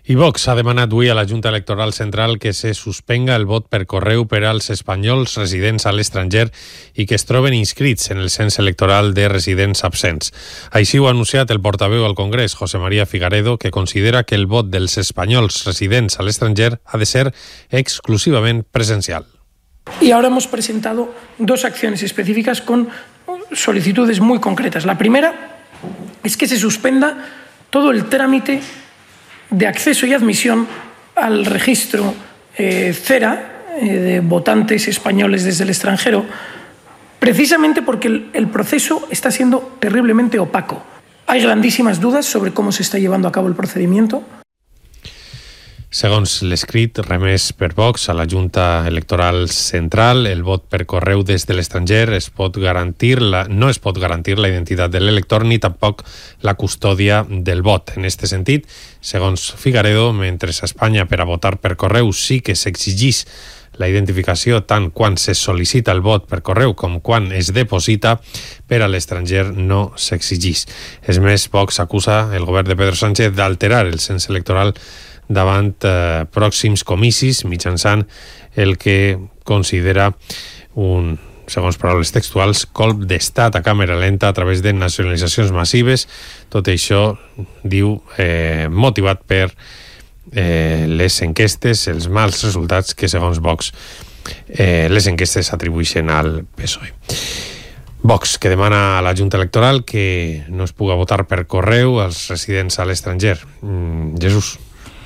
I Vox ha demanat avui a la Junta Electoral Central que se suspenga el vot per correu per als espanyols residents a l'estranger i que es troben inscrits en el cens electoral de residents absents. Així ho ha anunciat el portaveu al Congrés, José María Figaredo, que considera que el vot dels espanyols residents a l'estranger ha de ser exclusivament presencial. Y ahora hemos presentado dos acciones específicas con solicitudes muy concretas. La primera es que se suspenda todo el trámite de acceso y admisión al registro CERA de votantes españoles desde el extranjero, precisamente porque el proceso está siendo terriblemente opaco. Hay grandísimas dudas sobre cómo se está llevando a cabo el procedimiento. Segons l'escrit remès per Vox a la Junta Electoral Central, el vot per correu des de l'estranger no es pot garantir la identitat de l'elector ni tampoc la custòdia del vot. En aquest sentit, segons Figaredo, mentre a Espanya per a votar per correu sí que s'exigís la identificació tant quan se sol·licita el vot per correu com quan es deposita, per a l'estranger no s'exigís. És més, Vox acusa el govern de Pedro Sánchez d'alterar el cens electoral davant pròxims comicis mitjançant el que considera un, segons paraules textuals, colp d'estat a càmera lenta a través de nacionalitzacions massives. Tot això, diu, motivat per les enquestes, els mals resultats que, segons Vox, les enquestes atribueixen al PSOE. Vox, que demana a la Junta Electoral que no es puga votar per correu als residents a l'estranger. Jesús.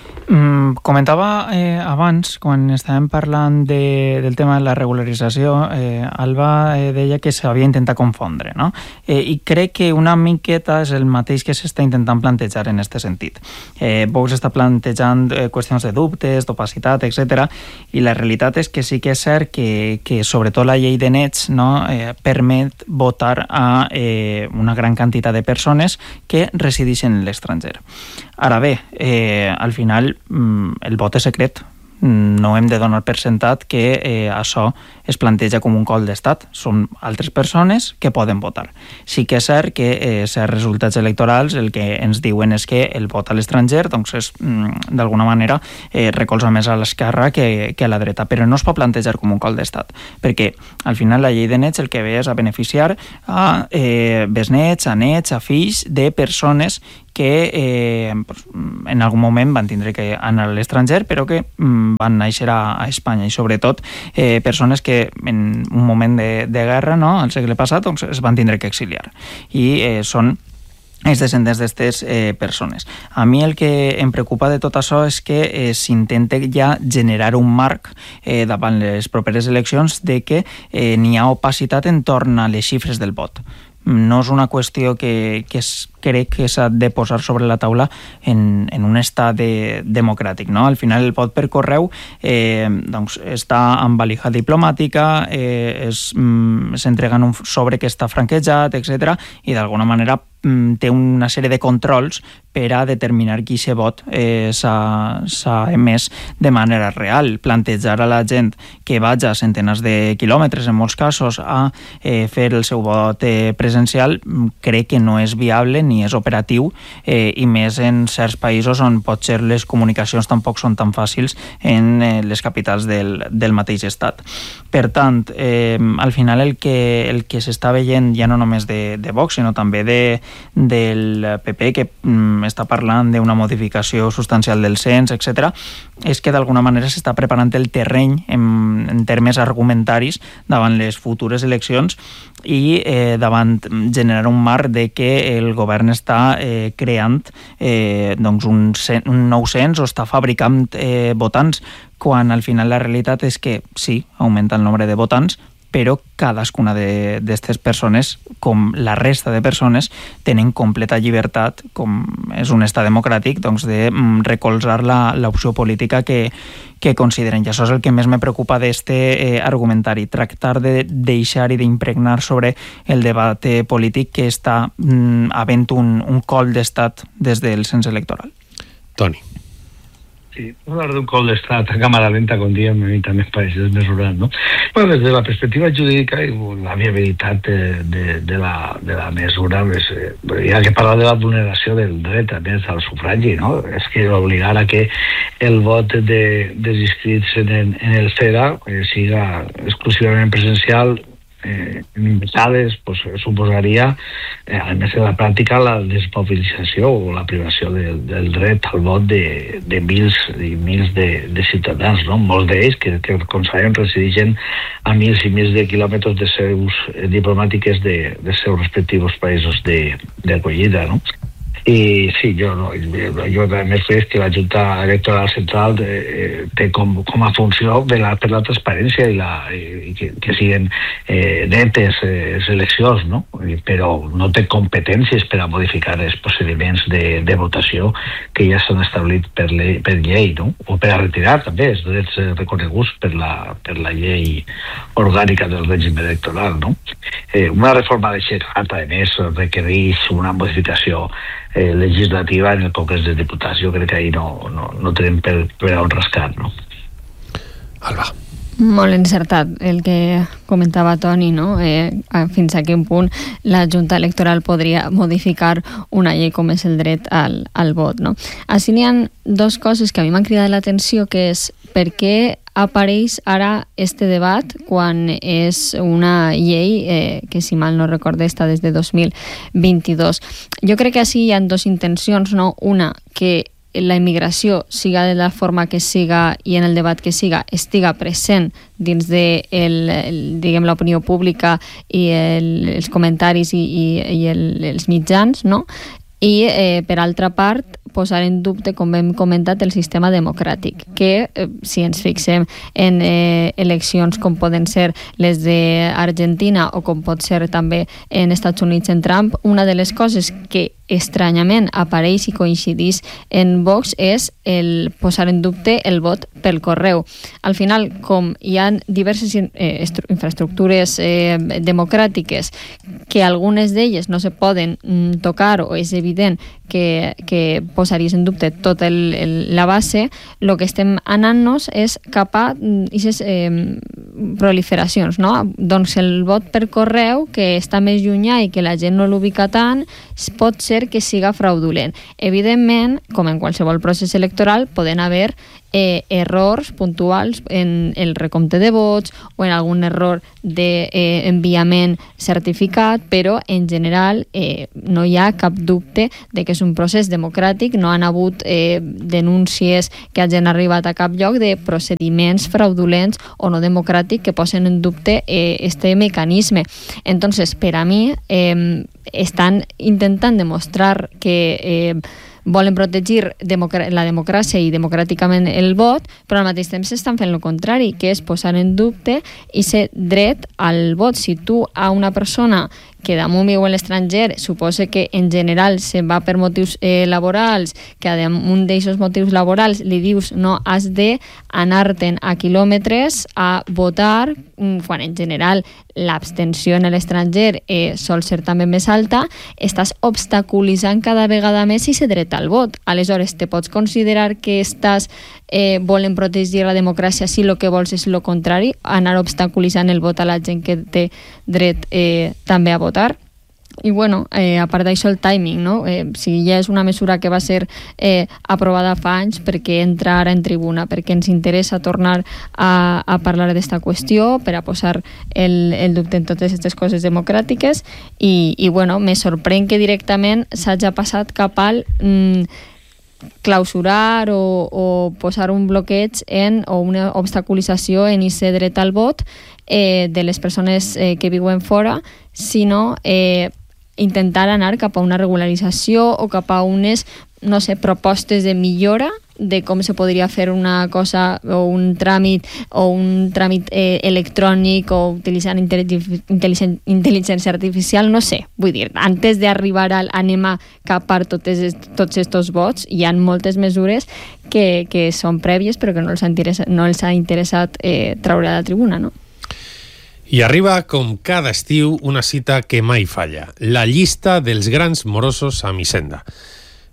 Comentava abans, quan estàvem parlant del tema de la regularització, Alba deia que s'havia intentat confondre, no? I crec que una miqueta és el mateix que s'està intentant plantejar en aquest sentit. Vox està plantejant qüestions de dubtes, d'opacitat, etc. I la realitat és que sí que és cert que sobretot la llei de nets, no, permet votar a una gran quantitat de persones que resideixen en l'estranger. Ara bé, al final el vot és secret. No hem de donar per sentat que això es planteja com un colp d'estat. Són altres persones que poden votar. Sí que és cert que certs resultats electorals el que ens diuen és que el vot a l'estranger doncs és d'alguna manera recolza més a l'esquerra que a la dreta, però no es pot plantejar com un colp d'estat, perquè al final la llei de nets el que ve és a beneficiar a besnets, a nets, a fills de persones que en algun moment van tindre que anar a l'estranger però que van néixer a Espanya, i sobretot persones que en un moment de guerra, no, al segle passat, doncs, es van tindre que exiliar, i són els descendents d'aquestes persones. A mi el que em preocupa de tot això és que s'intenta ja generar un marc davant les properes eleccions de que n'hi ha opacitat entorn a les xifres del vot. No és una qüestió que crec que s'ha de posar sobre la taula en un estat democràtic, no? Al final el vot per correu doncs està amb valija diplomàtica, s'entrega en un sobre que està franquejat, etc. i d'alguna manera té una sèrie de controls per a determinar qui se vot s'ha emès de manera real. Plantejar a la gent que vaja centenars de quilòmetres, en molts casos, a fer el seu vot presencial, crec que no és viable ni és operatiu, i més en certs països on potser les comunicacions tampoc són tan fàcils en les capitals del mateix estat. Per tant, al final el que s'està veient ja no només de Vox, sinó també del PP, que està parlant d'una modificació substancial del cens, etc., és que d'alguna manera s'està preparant el terreny en termes argumentaris davant les futures eleccions i davant generar un marc de que el govern està creant doncs un nou cens o està fabricant votants, quan al final la realitat és que sí, augmenta el nombre de votants, però cadascuna d'aquestes persones, com la resta de persones, tenen completa llibertat, com és un estat democràtic, doncs de recolzar l'opció política que consideren. I això és el que més me preocupa d'este argumentari, tractar de deixar i d'impregnar sobre el debat polític que està havent un colp d'estat des del cens electoral. Toni. Sí, hablar d'un cop d'estat a càmera lenta, com diem, a mi també em pareix desmesurat, no? Bueno, des de la perspectiva jurídica i la viabilitat de la mesura, hi ha que parlar de la vulneració del dret a més al sufragi, no? És que obligar a que el vot dels inscrits en el CEDA siga exclusivament presencial en dades, pues, suposaria, a més de la pràctica, la desmobilització o la privació del dret al vot de mils i mils de ciutadans, no? Molts d'ells que com sabem, resideixen a mils i mils de quilòmetres de seus diplomàtiques dels seus respectius països d'acollida, no? I sí, jo també crec que la Junta Electoral Central té com a funció velar per la transparència i que siguin netes les eleccions, no? Però no té competències per a modificar els procediments de votació que ja s'han establit per llei, no? O per a retirar també els drets reconeguts per la llei orgànica del règim electoral, no? Una reforma d'Execat, a més, requereix una modificació legislativa en el Congrés dels Diputats. Jo crec que ahir no tenim per on rascar, no? Alba. Molt encertat el que comentava Toni, no? Fins a quin punt la Junta Electoral podria modificar una llei com és el dret al vot, no? Així n'hi ha dues coses que a mi m'han cridat l'atenció, que és per què apareix ara este debat quan és una llei que, si mal no recorde, està des de 2022. Jo crec que així hi ha dues intencions, no? Una, que la immigració, siga de la forma que siga i en el debat que siga, estiga present dins de l'opinió pública i els comentaris i els mitjans, no? I, per altra part, posar en dubte, com hem comentat, el sistema democràtic, que si ens fixem en eleccions com poden ser les d'Argentina o com pot ser també en Estats Units en Trump, una de les coses que estranyament apareix i coincidís en Vox és el posar en dubte el vot pel correu. Al final, com hi ha diverses infraestructures democràtiques que algunes d'elles no se poden tocar o és evident que posaries en dubte tota la base, el que estem anant-nos és cap a aquestes proliferacions, no? Doncs el vot per correu, que està més llunyà i que la gent no l'ubica tant, pot ser que siga fraudulent. Evidentment, com en qualsevol procés electoral, poden haver errors puntuals en el recompte de vots o en algun error d'enviament certificat, però en general no hi ha cap dubte de que és un procés democràtic, no han hagut denúncies que hagin arribat a cap lloc de procediments fraudulents o no democràtics que posen en dubte este mecanisme. Entonces, per a mi, estan intentant demostrar que volen protegir la democràcia i democràticament el vot, però al mateix temps estan fent el contrari, que és posar en dubte i ser dret al vot. Si tu a una persona que damunt viu a l'estranger, suposa que en general se'n va per motius laborals, que damunt d'aquests motius laborals li dius no has de anar-te'n a quilòmetres a votar, quan en general l'abstenció en l'estranger sol ser també més alta, estàs obstaculitzant cada vegada més i ser dret al vot. Aleshores, te pots considerar que estàs volen protegir la democràcia si el que vols és el contrari, anar obstaculitzant el vot a la gent que té dret també a votar. I bueno, a part d'això el timing, no? Si ja és una mesura que va ser aprovada fa anys, perquè entra ara en tribuna, perquè ens interessa tornar a parlar d'esta qüestió, per a posar el dubte en totes aquestes coses democràtiques i bueno, me sorprèn que directament s'hagi passat cap al clausurar o posar un bloqueig o una obstaculització en aquest dret al vot de les persones que viuen fora, sinó intentar anar cap a una regularització o cap a unes, no sé, propostes de millora de com se podria fer una cosa o un tràmit electrònic o utilitzant intel·ligència artificial, no sé. Vull dir, antes d'arribar al anem a capar tots aquests vots, hi ha moltes mesures que són prèvies però que no els ha interessat treure a la tribuna, no? I arriba, com cada estiu, una cita que mai falla. La llista dels grans morosos a Hisenda.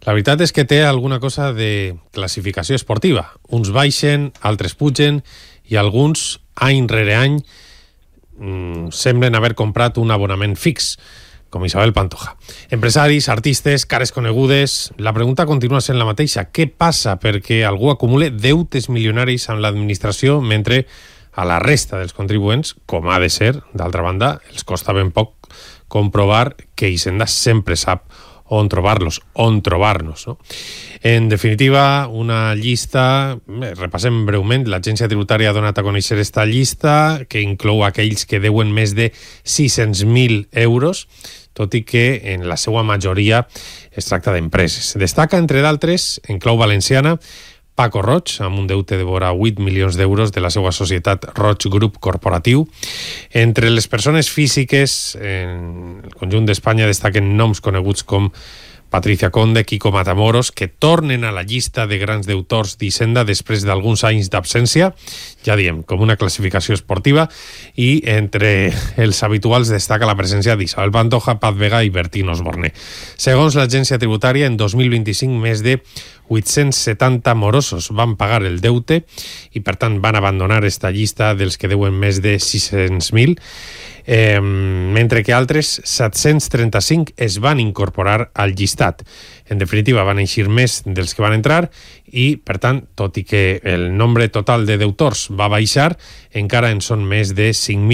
La veritat és que té alguna cosa de classificació esportiva. Uns baixen, altres pugen i alguns, any rere any, semblen haver comprat un abonament fix, com Isabel Pantoja. Empresaris, artistes, cares conegudes... La pregunta continua sent la mateixa. Què passa perquè algú acumule deutes milionaris amb l'administració mentre a la resta dels contribuents, com ha de ser, d'altra banda, els costa ben poc comprovar que Hisenda sempre sap on trobar-los, on trobar-nos, no? En definitiva, una llista, repassem breument, l'Agència Tributària ha donat a conèixer esta llista, que inclou aquells que deuen més de 600.000 euros, tot i que en la seva majoria es tracta d'empreses. Destaca, entre d'altres, en clau valenciana, Paco Roig, amb un deute de vora 8 milions d'euros de la seva societat Roig Group Corporatiu. Entre les persones físiques, en el conjunt d'Espanya destaquen noms coneguts com Patricia Conde, Kiko Matamoros, que tornen a la llista de grans deutors d'Hisenda després d'alguns anys d'absència, ja diem, com una classificació esportiva, i entre els habituals destaca la presència d'Isabel Pantoja, Paz Vega i Bertín Osborne. Segons l'Agència Tributària, en 2025 més de 870 morosos van pagar el deute i, per tant, van abandonar esta llista dels que deuen més de 600.000, mentre que altres 735 es van incorporar al llistat. En definitiva, van eixir més dels que van entrar i, per tant, tot i que el nombre total de deutors va baixar, encara en són més de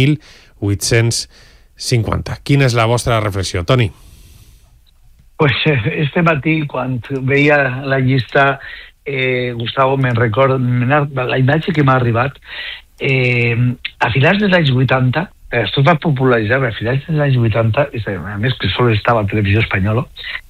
5.850. Quina és la vostra reflexió, Toni? Pues este matí, quan veia la llista, Gustavo, me'n recordo, la imatge que m'ha arribat, a finals dels anys 80, esto es va popularitzar a finals dels anys 80, a més que solo estava a Televisió Espanyola,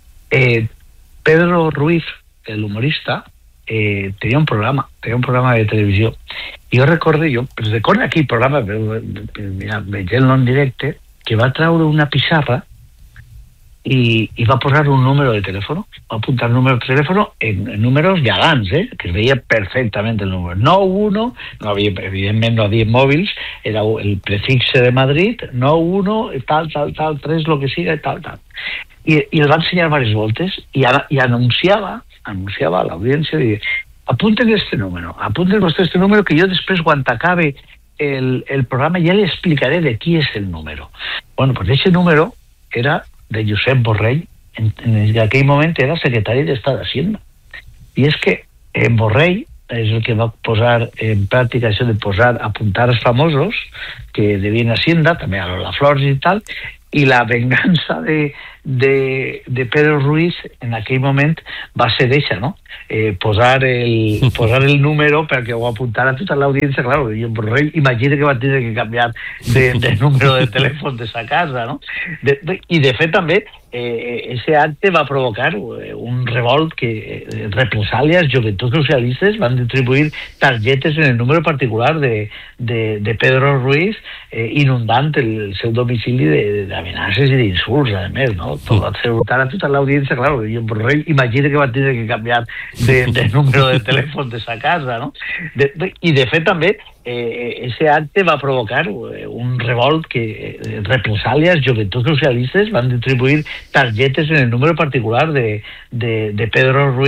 Pedro Ruiz, el humorista, tenia un programa de televisió. I jo recordo aquell programa, veient-lo en directe, que va treure una pissarra i va posar un número de telèfon, va apuntar el número de telèfon en números gegants, que es veia perfectament el número. 91, evidentment no havia mòbils, era el prefixe de Madrid, 91, tal, 3, lo que siga, tal. I el va ensenyar diverses voltes i anunciava a l'audiència, apunten este número, este número, que jo després, quan acabe el programa, ja li explicaré de qui és el número. Bueno, pues ese número era de Josep Borrell, en aquell moment era secretari d'Estat d'Hacienda. I és que Borrell és el que va posar en pràctica això de apuntar els famosos que devien Hacienda, també a Lola Flors i tal, i la vengança de Pedro Ruiz en aquell moment va ser deixa, no? Posar el número perquè ho apuntara tota l'audiència. Claro, i el Borrell imagina que va tenir que canviar de número de telèfon de sa casa, no? I de fet també ese acte va provocar un revolt que represàlies, joventuts socialistes van distribuir targetes en el número particular de Pedro Ruiz, inundant el seu domicili d'amenaces i d'insults, a més, no? Tot va tributar a tota l'audiència, claro, i el Borrell imagina que va tenir que canviar de número de telèfon de sa casa, no? I de fet també ese acte va provocar un revolt que represàlies, joventuts socialistes van distribuir targetes en el número particular de Pedro Ruiz,